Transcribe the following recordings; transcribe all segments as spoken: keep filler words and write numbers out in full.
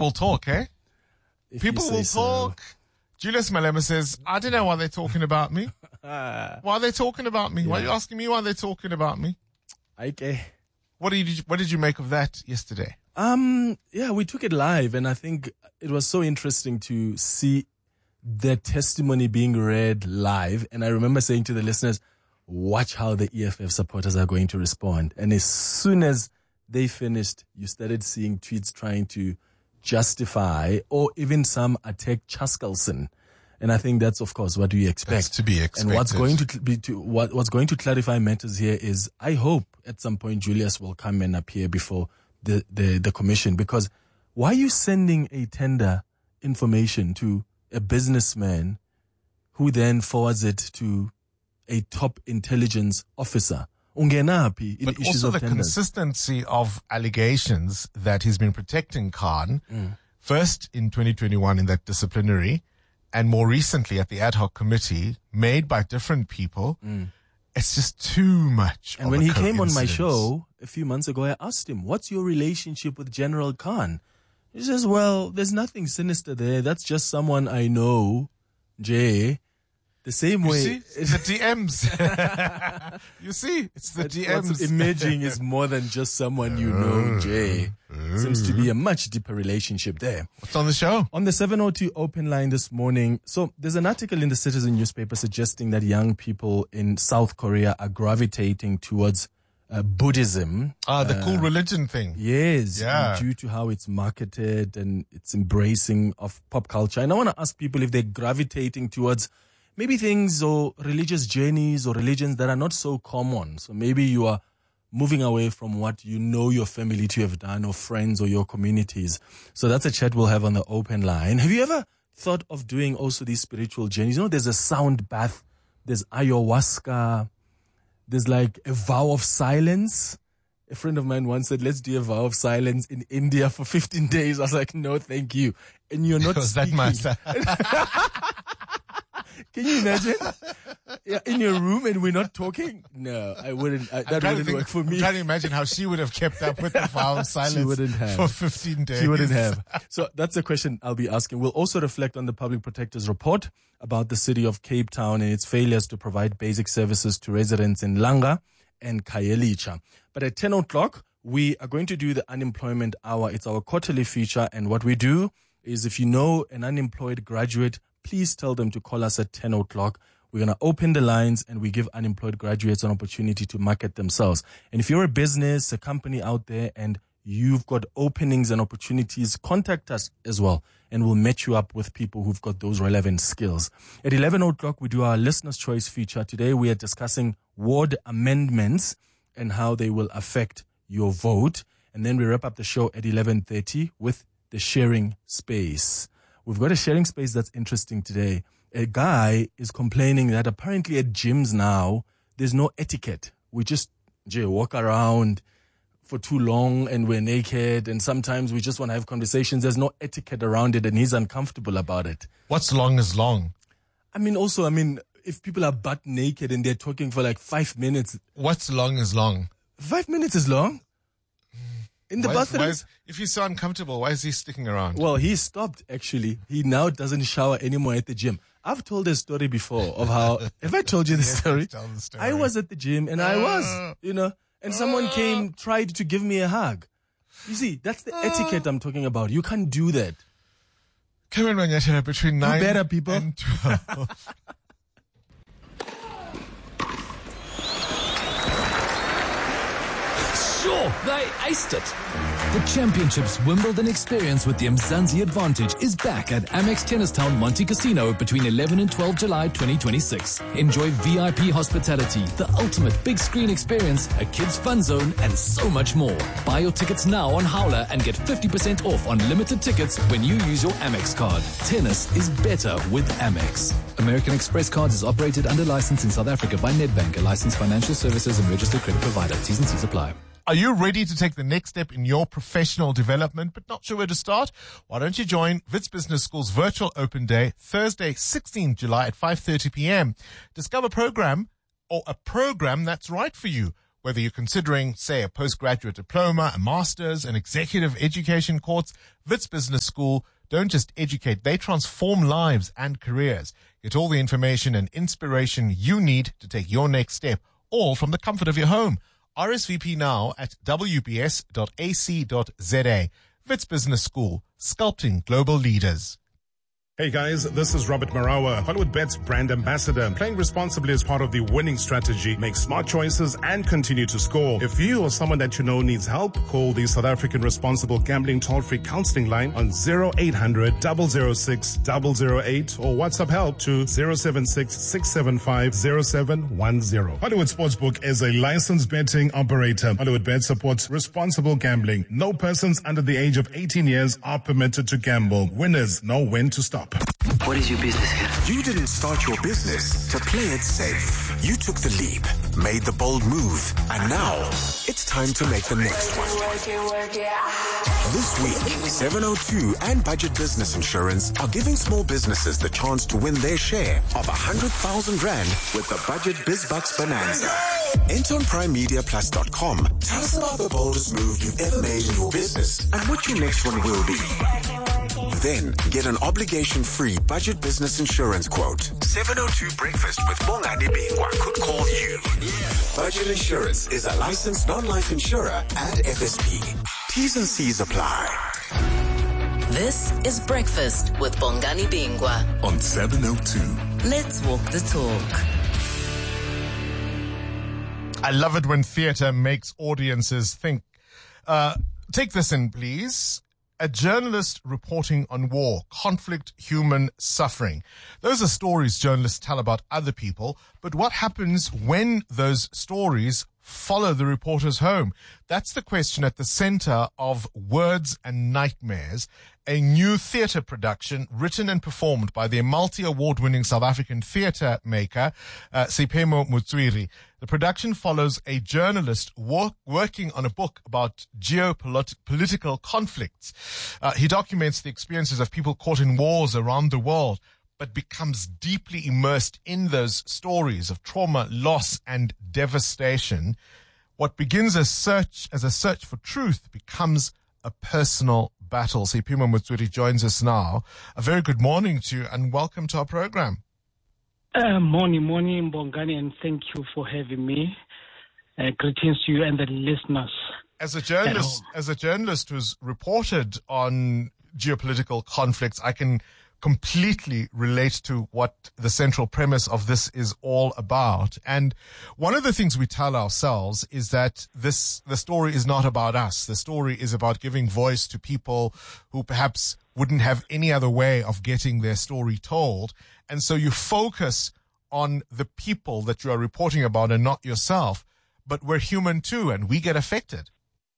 will talk, eh? If People you say will so. talk. Julius Malema says, I don't know why they're talking about me. Why are they talking about me? Yeah. Why are you asking me why they're talking about me? Okay. What did you, what did you make of that yesterday? Um, yeah, we took it live, and I think it was so interesting to see their testimony being read live. And I remember saying to the listeners, watch how the E F F supporters are going to respond. And as soon as they finished, you started seeing tweets trying to justify or even some attack Chaskalson. And I think that's, of course, what we expect. That's to be expected. And what's going to be to what, what's going to clarify matters here is, I hope at some point Julius will come and appear before the, the, the commission, because why are you sending a tender information to a businessman who then forwards it to a top intelligence officer? Ungenapi in But issues also of the tenders. consistency of allegations that he's been protecting Khan, Mm. first in twenty twenty-one in that disciplinary, and more recently at the ad hoc committee, made by different people. Mm. It's just too much. And of when a he came on my coincidence. show a few months ago, I asked him, what's your relationship with General Khan? He says, well, there's nothing sinister there. That's just someone I know, Jay. The same You way. see, it's the D Ms. You see, it's the D Ms. What's emerging is more than just someone you know, Jay. Seems to be a much deeper relationship there. What's on the show? On the seven oh two open line this morning, so there's an article in the Citizen newspaper suggesting that young people in South Korea are gravitating towards uh, Buddhism. Ah, the cool religion thing. Yes, Yeah. due to how it's marketed and its embracing of pop culture. And I want to ask people if they're gravitating towards maybe things or religious journeys or religions that are not so common. So maybe you are moving away from what you know your family to have done or friends or your communities. So that's a chat we'll have on the open line. Have you ever thought of doing also these spiritual journeys? You know, there's a sound bath, there's ayahuasca, there's like a vow of silence. A friend of mine once said, let's do a vow of silence in India for fifteen days. I was like, no, thank you. And you're not Was that speaking. my Can you imagine? Yeah, in your room and we're not talking? No, I wouldn't. I, I'm that trying to wouldn't think- work for I'm me. trying to imagine how she would have kept up with the vow of silence wouldn't have. for fifteen days. She wouldn't have. So that's a question I'll be asking. We'll also reflect on the Public Protector's report about the city of Cape Town and its failures to provide basic services to residents in Langa and Khayelitsha. But at ten o'clock, we are going to do the unemployment hour. It's our quarterly feature. And what we do is, if you know an unemployed graduate, please tell them to call us at ten o'clock. We're going to open the lines and we give unemployed graduates an opportunity to market themselves. And if you're a business, a company out there, and you've got openings and opportunities, contact us as well. And we'll match you up with people who've got those relevant skills. At eleven o'clock, we do our Listener's Choice feature. Today, we are discussing ward amendments and how they will affect your vote. And then we wrap up the show at eleven thirty with the sharing space. We've got a sharing space that's interesting today. A guy is complaining that apparently at gyms now, there's no etiquette. We just Jay, walk around for too long and we're naked, and sometimes we just want to have conversations. There's no etiquette around it, and he's uncomfortable about it. What's long is long? I mean, also, I mean, if people are butt naked and they're talking for like five minutes, What's long is long? five minutes is long. In the Why is- bathroom. why is- if he's so uncomfortable, why is he sticking around? Well, he stopped actually. He now doesn't shower anymore at the gym. I've told a story before of how, have I told you the Yes, story? tell the story. I was at the gym and I was, you know, and someone came, tried to give me a hug. You see, that's the etiquette I'm talking about. You can't do that. Cameron Manyasha between nine better, people. and twelve. Sure, they aced it. The Championships Wimbledon experience with the Mzansi Advantage is back at Amex Tennistown Monte Casino between eleven and twelve July twenty twenty-six. Enjoy V I P hospitality, the ultimate big screen experience, a kids fun zone, and so much more. Buy your tickets now on Howler and get fifty percent off on limited tickets when you use your Amex card. Tennis is better with Amex. American Express Cards is operated under license in South Africa by Nedbank, a licensed financial services and registered credit provider. T's and C's apply. Are you ready to take the next step in your professional development but not sure where to start? Why don't you join Wits Business School's virtual open day Thursday, sixteenth July at five thirty p.m. Discover a program or a program that's right for you. Whether you're considering, say, a postgraduate diploma, a master's, an executive education course, Wits Business School don't just educate, they transform lives and careers. Get all the information and inspiration you need to take your next step, all from the comfort of your home. R S V P now at w b s dot a c dot z a. Wits Business School, sculpting global leaders. Hey guys, this is Robert Marawa, HollywoodBets brand ambassador. Playing responsibly is part of the winning strategy. Make smart choices and continue to score. If you or someone that you know needs help, call the South African Responsible Gambling Toll-Free Counseling Line on zero eight hundred, double oh six, double oh eight or WhatsApp help to zero seven six, six seven five, zero seven one zero. Hollywood Sportsbook is a licensed betting operator. HollywoodBet supports responsible gambling. No persons under the age of eighteen years are permitted to gamble. Winners know when to stop. What is your business here? You didn't start your business to play it safe. You took the leap, made the bold move, and now it's time to make the next one. This week, seven oh two and Budget Business Insurance are giving small businesses the chance to win their share of one hundred thousand rand with the Budget BizBucks Bonanza. Enter on prime media plus dot com. Tell us about the boldest move you've ever made in your business and what your next one will be. Then get an obligation-free Budget Business Insurance quote. seven oh two Breakfast with Bongani Bingwa could call you. Budget Insurance is a licensed non-life insurer and F S P. T's and C's apply. This is Breakfast with Bongani Bingwa On seven oh two. Let's walk the talk. I love it when theatre makes audiences think. Uh, take this in, please. A journalist reporting on war, conflict, human suffering. Those are stories journalists tell about other people, but what happens when those stories follow the reporters home? That's the question at the center of Words and Nightmares, a new theatre production written and performed by the multi-award-winning South African theatre maker, uh, Sipemo Motswiri. The production follows a journalist work, working on a book about geopolitical conflicts. Uh, he documents the experiences of people caught in wars around the world, but becomes deeply immersed in those stories of trauma, loss, and devastation. What begins as search as a search for truth becomes a personal battle. Sipemo Motswiri joins us now. A very good morning to you and welcome to our program. Uh, morning, morning, Bongani, and thank you for having me. Uh, greetings to you and the listeners. As a journalist, Hello. as a journalist who's reported on geopolitical conflicts, I can completely relate to what the central premise of this is all about. And one of the things we tell ourselves is that this, the story is not about us. The story is about giving voice to people who perhaps wouldn't have any other way of getting their story told. And so you focus on the people that you are reporting about and not yourself. But we're human too, and we get affected.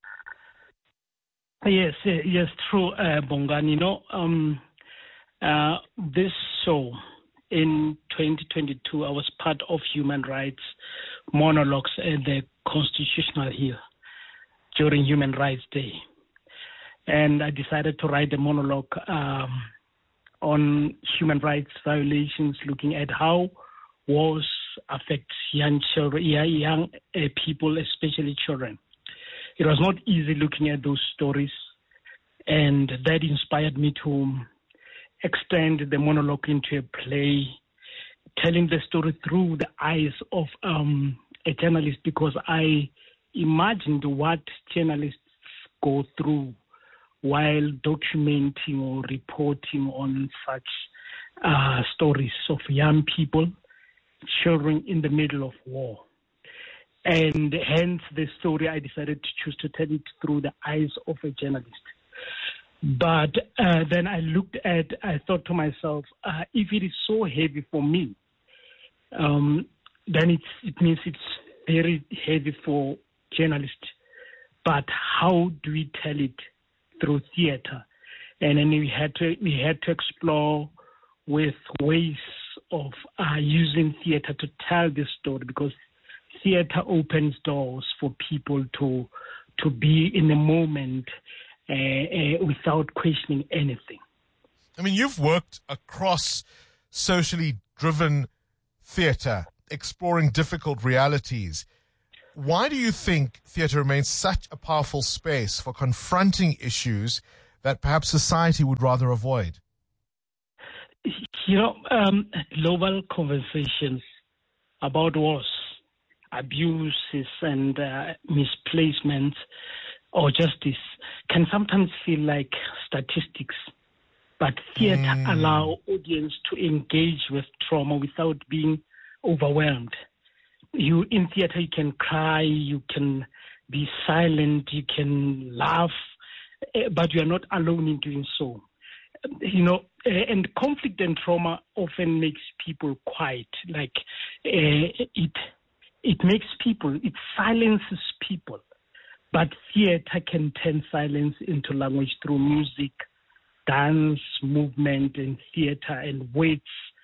Yes, yes, true, uh, Bongani. You know, um, Uh, this show in twenty twenty-two, I was part of Human Rights Monologues at the Constitutional Hill during Human Rights Day. And I decided to write a monologue um, on human rights violations, looking at how wars affect young children, young uh, people, especially children. It was not easy looking at those stories, and that inspired me to extend the monologue into a play, telling the story through the eyes of um, a journalist, because I imagined what journalists go through while documenting or reporting on such uh, stories of young people, children in the middle of war. And hence the story, I decided to choose to tell it through the eyes of a journalist. But uh, then I looked at, I thought to myself, uh, if it is so heavy for me, um, then it's, it means it's very heavy for journalists. But how do we tell it through theater? And then we had to we had to explore with ways of uh, using theater to tell this story, because theater opens doors for people to to be in the moment. Uh, uh, without questioning anything. I mean, you've worked across socially driven theatre, exploring difficult realities. why do you think theatre remains such a powerful space for confronting issues that perhaps society would rather avoid? You know, um, global conversations about wars, abuses, and uh, misplacements or justice can sometimes feel like statistics. But theatre mm. allow audience to engage with trauma without being overwhelmed. You in theatre, you can cry, you can be silent, you can laugh, but you are not alone in doing so. You know, and conflict and trauma often makes people quiet. Like uh, it, it makes people, it silences people. But theatre can turn silence into language through music, dance, movement, and theatre, and words,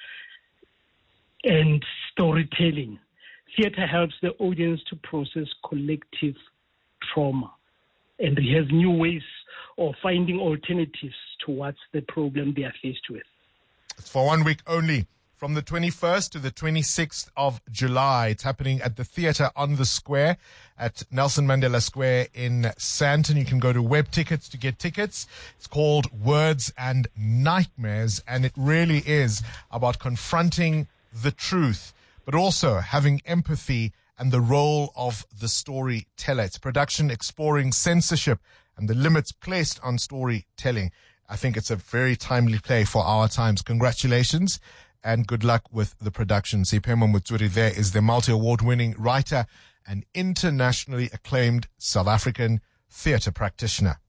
and storytelling. Theatre helps the audience to process collective trauma, and it has new ways of finding alternatives towards the problem they are faced with. It's for one week only. From the twenty-first to the twenty-sixth of July, it's happening at the Theatre on the Square at Nelson Mandela Square in Sandton. You can go to Web Tickets to get tickets. It's called Words and Nightmares, and it really is about confronting the truth, but also having empathy and the role of the storyteller. It's a production exploring censorship and the limits placed on storytelling. I think it's a very timely play for our times. Congratulations. And good luck with the production. Sipemo Mutsuri there is the multi-award winning writer and internationally acclaimed South African theatre practitioner.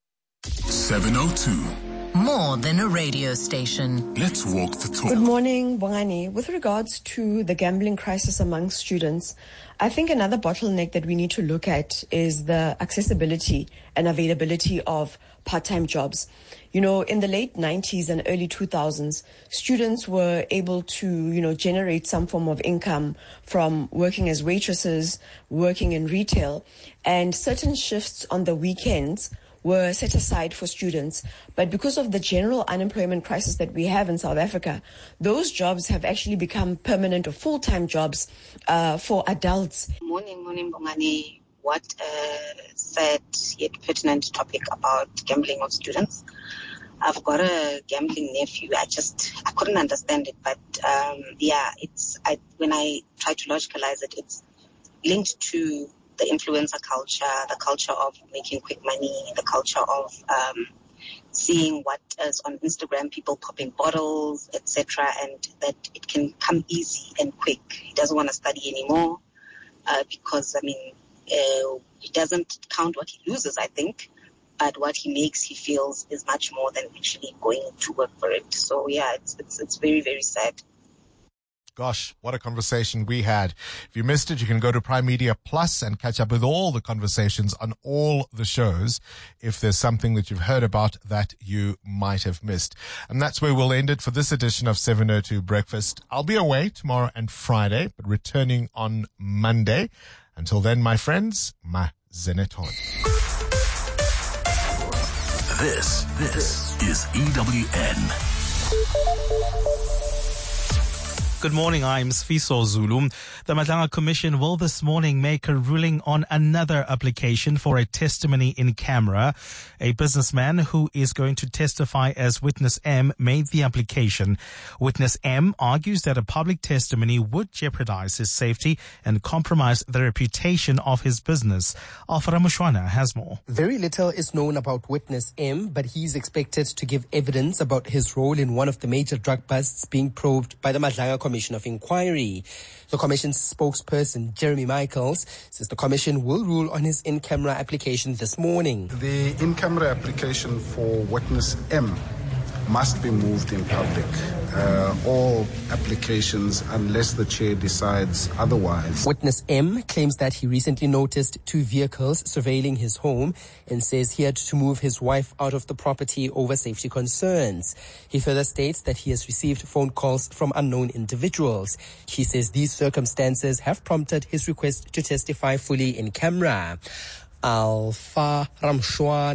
seven oh two. More than a radio station. Let's walk the talk. Good morning, Bongani. With regards to the gambling crisis among students, I think another bottleneck that we need to look at is the accessibility and availability of part-time jobs. You know, in the late nineties and early two thousands, students were able to, you know, generate some form of income from working as waitresses, working in retail, and certain shifts on the weekends were set aside for students. But because of the general unemployment crisis that we have in South Africa, those jobs have actually become permanent or full-time jobs uh, for adults. Morning, morning, Bongani. What a sad yet pertinent topic about gambling of students. I've got a gambling nephew. I just, I couldn't understand it. But um, yeah, it's, I, when I try to logicalize it, it's linked to the influencer culture, the culture of making quick money, the culture of um, seeing what is on Instagram, people popping bottles, et cetera, and that it can come easy and quick. He doesn't want to study anymore uh, because, I mean, uh, he doesn't count what he loses, I think, but what he makes, he feels, is much more than actually going to work for it. So, yeah, it's it's, it's very, very sad. Gosh, what a conversation we had. If you missed it, you can go to Prime Media Plus and catch up with all the conversations on all the shows if there's something that you've heard about that you might have missed. And that's where we'll end it for this edition of seven oh two Breakfast. I'll be away tomorrow and Friday, but returning on Monday. Until then, my friends, ma zeneton. This, this is E W N. Good morning, I'm Sfiso Zulu. The Madlanga Commission will this morning make a ruling on another application for a testimony in camera. A businessman who is going to testify as Witness M made the application. Witness M argues that a public testimony would jeopardize his safety and compromise the reputation of his business. Alfara Mushwana has more. Very little is known about Witness M, but he's expected to give evidence about his role in one of the major drug busts being probed by the Madlanga Commission of Inquiry. The Commission's spokesperson, Jeremy Michaels, says the Commission will rule on his in-camera application this morning. The in-camera application for Witness M must be moved in public. Uh, all applications, unless the chair decides otherwise. Witness M claims that he recently noticed two vehicles surveilling his home and says he had to move his wife out of the property over safety concerns. He further states that he has received phone calls from unknown individuals. He says these circumstances have prompted his request to testify fully in camera. Alpha Ramshwana,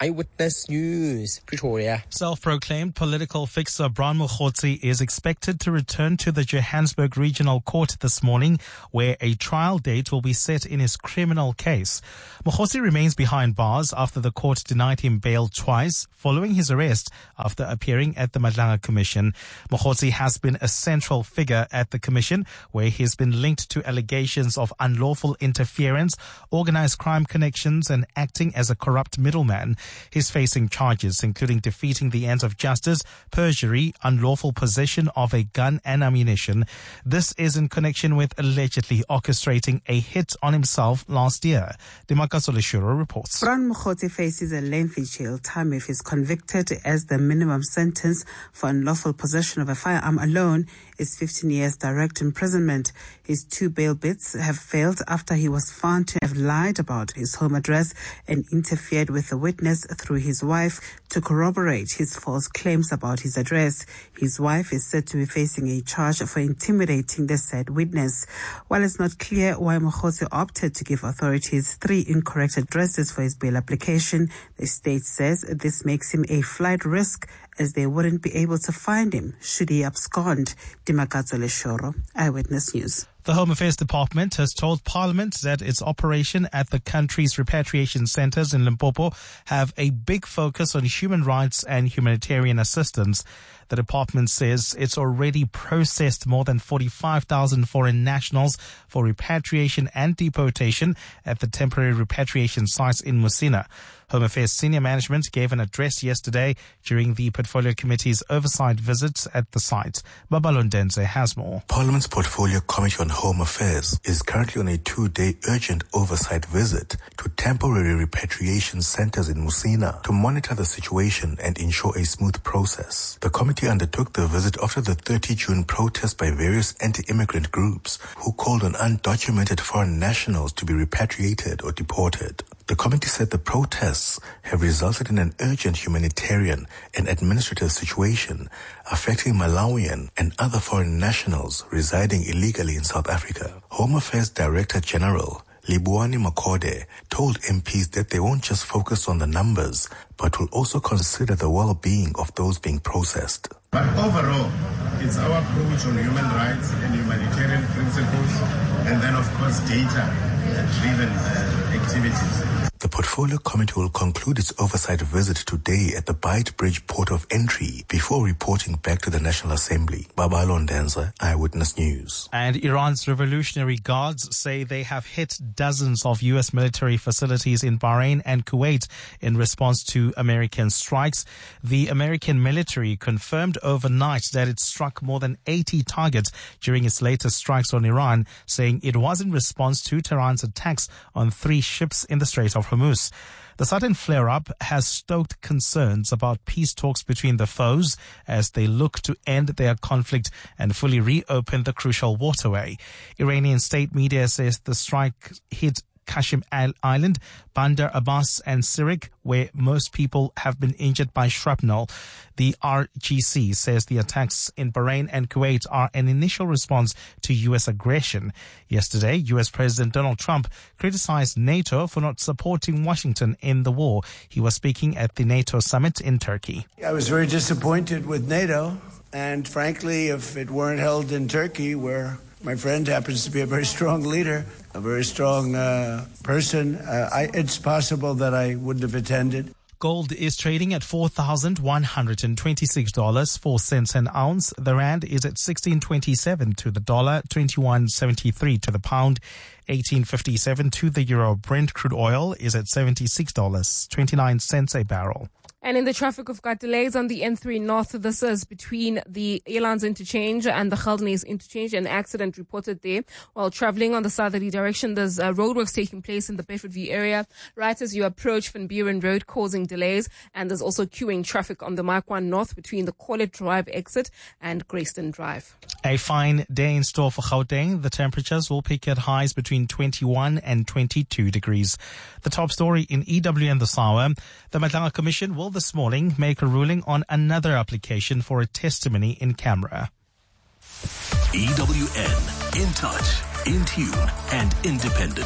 Eyewitness News, Pretoria. Self-proclaimed political fixer Brian Mogotsi is expected to return to the Johannesburg Regional Court this morning, where a trial date will be set in his criminal case. Mogotsi remains behind bars after the court denied him bail twice, following his arrest after appearing at the Madlanga Commission. Mogotsi has been a central figure at the commission, where he has been linked to allegations of unlawful interference, organized crime connections, and acting as a corrupt middleman. He's facing charges including defeating the ends of justice, perjury, unlawful possession of a gun and ammunition. This is in connection with allegedly orchestrating a hit on himself last year. Dimakaso Leshuro reports. Brian Mogotsi faces a lengthy jail time if he's convicted, as the minimum sentence for unlawful possession of a firearm alone is fifteen years direct imprisonment. His two bail bids have failed after he was found to have lied about his home address and interfered with a witness through his wife to corroborate his false claims about his address. His wife is said to be facing a charge for intimidating the said witness. While it's not clear why Mogotsi opted to give authorities three incorrect addresses for his bail application, the state says this makes him a flight risk, as they wouldn't be able to find him should he abscond. Dimakato Leshoro, Eyewitness News. The Home Affairs Department has told Parliament that its operation at the country's repatriation centers in Limpopo have a big focus on human rights and humanitarian assistance. The department says it's already processed more than forty-five thousand foreign nationals for repatriation and deportation at the temporary repatriation sites in Musina. Home Affairs senior management gave an address yesterday during the Portfolio Committee's oversight visits at the site. Babalondense has more. Parliament's Portfolio Committee on Home Affairs is currently on a two-day urgent oversight visit to temporary repatriation centers in Musina to monitor the situation and ensure a smooth process. The committee undertook the visit after the thirtieth of June protest by various anti-immigrant groups who called on undocumented foreign nationals to be repatriated or deported. The committee said the protests have resulted in an urgent humanitarian and administrative situation affecting Malawian and other foreign nationals residing illegally in South Africa. Home Affairs Director General Libuani Makode told M Ps that they won't just focus on the numbers, but will also consider the well-being of those being processed. But overall, it's our approach on human rights and humanitarian principles, and then, of course, data-driven uh, activities. The Portfolio Committee will conclude its oversight visit today at the Beitbridge port of entry before reporting back to the National Assembly. Babalo Ndenza, Eyewitness News. And Iran's Revolutionary Guards say they have hit dozens of U S military facilities in Bahrain and Kuwait in response to American strikes. The American military confirmed overnight that it struck more than eighty targets during its latest strikes on Iran, saying it was in response to Tehran's attacks on three ships in the Strait of Hormuz. The sudden flare-up has stoked concerns about peace talks between the foes as they look to end their conflict and fully reopen the crucial waterway. Iranian state media says the strike hit Qashm Island, Bandar Abbas and Sirik, where most people have been injured by shrapnel. The R G C says the attacks in Bahrain and Kuwait are an initial response to U S aggression. Yesterday, U S President Donald Trump criticized NATO for not supporting Washington in the war. He was speaking at the NATO summit in Turkey. I was very disappointed with NATO, and frankly, if it weren't held in Turkey, where my friend happens to be a very strong leader, a very strong uh, person, uh, I, it's possible that I wouldn't have attended. Gold is trading at four thousand one hundred twenty-six dollars and four cents an ounce. The rand is at sixteen twenty-seven to the dollar, twenty-one seventy-three to the pound, eighteen fifty-seven to the euro. Brent crude oil is at seventy-six dollars and twenty-nine cents a barrel. And in the traffic, we've got delays on the N three North. This is between the Elands interchange and the Geldenhuys interchange. An accident reported there while traveling on the southerly direction. There's uh, roadworks taking place in the Bedfordview area right as you approach Van Buren Road, causing delays. And there's also queuing traffic on the Mark one North between the Corlett Drive exit and Grayston Drive. A fine day in store for Gauteng. The temperatures will peak at highs between twenty-one and twenty-two degrees. The top story in E W N this hour. The Madlanga Commission will this morning make a ruling on another application for a testimony in camera. E W N, in touch, in tune, and independent.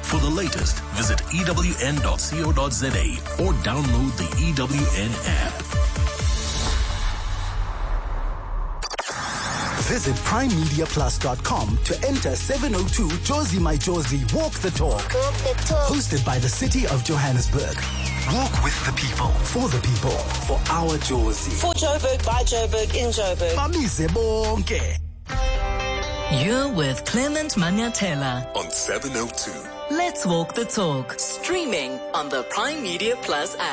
For the latest, visit E W N dot co dot za or download the E W N app. Visit prime media plus dot com to enter seven oh two Jozi My Jozi Walk the Talk. Walk the Talk. Hosted by the City of Johannesburg. Walk with the people, for the people, for our Jozi. For Joburg, by Joburg, in Joburg. Bamise bonke. You're with Clement Manyatela on seven oh two. Let's Walk the Talk, streaming on the Prime Media Plus app.